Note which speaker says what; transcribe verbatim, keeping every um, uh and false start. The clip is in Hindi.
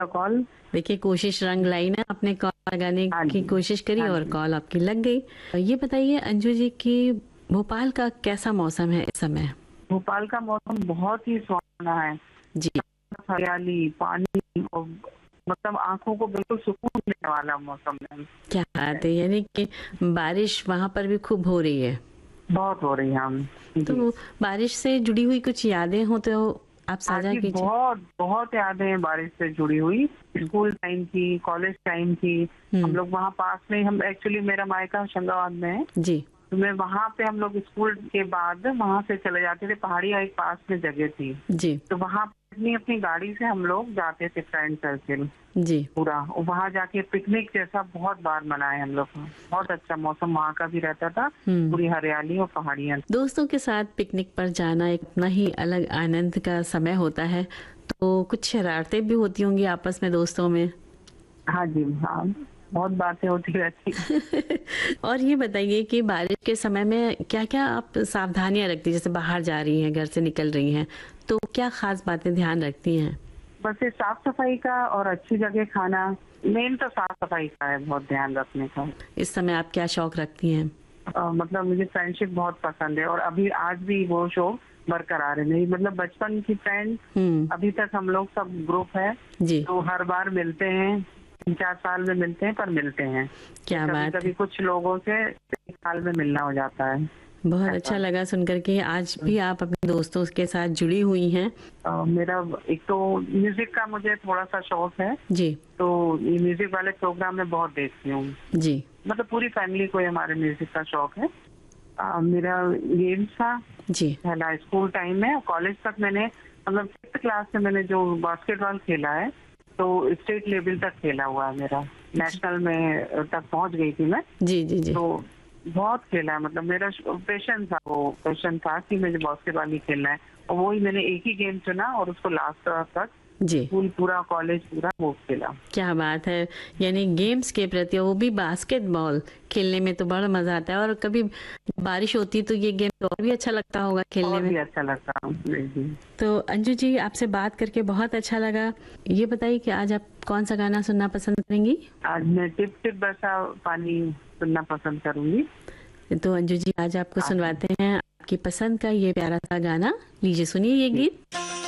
Speaker 1: कॉल।
Speaker 2: देखिए कोशिश रंग लाई ना, आपने कॉल लगाने
Speaker 1: हाँ
Speaker 2: की
Speaker 1: जी।
Speaker 2: कोशिश करी
Speaker 1: हाँ
Speaker 2: और
Speaker 1: जी।
Speaker 2: कॉल आपकी लग गई। ये बताइए अंजू जी कि भोपाल का कैसा मौसम है इस समय?
Speaker 1: भोपाल का मौसम बहुत ही सुहाना है।
Speaker 2: जी।
Speaker 1: हरियाली, पानी और मतलब आंखों को बिल्कुल सुकून देने वाला मौसम है।
Speaker 2: क्या बात है, यानी कि बारिश वहाँ पर भी खूब हो रही है।
Speaker 1: बहुत हो रही है हम जी।
Speaker 2: तो बारिश से जुड़ी हुई कुछ यादें हो तो आप
Speaker 1: हाँ
Speaker 2: साझा
Speaker 1: जी,
Speaker 2: कीजिए।
Speaker 1: बहुत बहुत यादें हैं बारिश से जुड़ी हुई। स्कूल टाइम की, कॉलेज टाइम की। हम
Speaker 2: हम्म।
Speaker 1: लोग वहाँ पास में, हम एक्चुअली मेरा मायका होशंगाबाद में है,
Speaker 2: जी
Speaker 1: तो मैं वहाँ पे हम लोग स्कूल के बाद वहाँ से चले जाते थे। पहाड़िया एक पास में जगह थी,
Speaker 2: जी
Speaker 1: तो वहाँ अपनी अपनी गाड़ी से हम लोग जाते थे, फ्रेंड सर्किल
Speaker 2: जी।
Speaker 1: पूरा। वहाँ जाके पिकनिक जैसा बहुत बार मनाए हम लोग। बहुत अच्छा मौसम वहाँ का भी रहता था,
Speaker 2: हम्म।
Speaker 1: पूरी हरियाली और पहाड़ियाँ।
Speaker 2: दोस्तों के साथ पिकनिक पर जाना एक अपना ही अलग आनंद का समय होता है। तो कुछ शरारतें भी होती होंगी आपस में दोस्तों में।
Speaker 1: हाँ जी, हाँ, बहुत बातें होती रहती।
Speaker 2: और ये बताइए कि बारिश के समय में क्या क्या आप सावधानियां रखती हैं, जैसे बाहर जा रही हैं, घर से निकल रही हैं, तो क्या खास बातें ध्यान रखती हैं?
Speaker 1: बस ये साफ सफाई का और अच्छी जगह खाना, मेन तो साफ सफाई का है, बहुत ध्यान रखने का।
Speaker 2: इस समय आप क्या शौक रखती हैं?
Speaker 1: अ, मतलब मुझे फ्रेंडशिप बहुत पसंद है, और अभी आज भी वो शौक बरकरार है मेरी। मतलब बचपन की फ्रेंड,
Speaker 2: हम्म।
Speaker 1: अभी तक हम लोग सब ग्रुप है,
Speaker 2: जी।
Speaker 1: तो हर बार मिलते हैं। तीन चार साल में मिलते हैं, पर मिलते हैं।
Speaker 2: क्या
Speaker 1: कभी
Speaker 2: बात
Speaker 1: कभी
Speaker 2: है,
Speaker 1: कुछ लोगों से एक साल में मिलना हो जाता है
Speaker 2: बहुत अच्छा
Speaker 1: ऐसा।
Speaker 2: लगा सुनकर के आज भी आप अपने दोस्तों के साथ जुड़ी हुई हैं।
Speaker 1: अ, मेरा एक तो म्यूजिक का मुझे थोड़ा सा शौक है,
Speaker 2: जी
Speaker 1: तो ये म्यूजिक वाले प्रोग्राम में बहुत देखती हूँ।
Speaker 2: जी
Speaker 1: मतलब पूरी फैमिली को ही हमारे म्यूजिक का शौक है। अ, मेरा गेम्स था
Speaker 2: जी।
Speaker 1: पहला स्कूल टाइम में। कॉलेज तक मैंने, मतलब फिफ्थ क्लास से मैंने जो बास्केटबॉल खेला है, तो स्टेट लेवल तक खेला हुआ है मेरा। नेशनल में तक पहुंच गई थी मैं।
Speaker 2: जी जी जी।
Speaker 1: तो बहुत खेला है, मतलब मेरा पैशन था, वो पैशन था कि मुझे बास्केटबॉल ही खेलना है। और वही मैंने एक ही गेम चुना और उसको लास्ट तक
Speaker 2: जी।
Speaker 1: स्कूल पूरा, कॉलेज पूरा वो खेला।
Speaker 2: क्या बात है, यानी गेम्स के प्रति, वो भी बास्केटबॉल खेलने में तो बड़ा मजा आता है। और कभी बारिश होती तो ये गेम तो और भी अच्छा लगता होगा खेलने
Speaker 1: और
Speaker 2: में।
Speaker 1: भी अच्छा लगता है जी जी।
Speaker 2: तो अंजू जी आपसे बात करके बहुत अच्छा लगा। ये बताइए कि आज आप कौन सा गाना सुनना पसंद करेंगी?
Speaker 1: आज मैं टिप टिप बरसा पानी सुनना पसंद करूंगी।
Speaker 2: तो अंजू जी आज आपको
Speaker 1: आप
Speaker 2: सुनवाते हैं आपकी पसंद का ये प्यारा सा गाना। लीजिए सुनिए ये
Speaker 1: जी।
Speaker 2: गीत।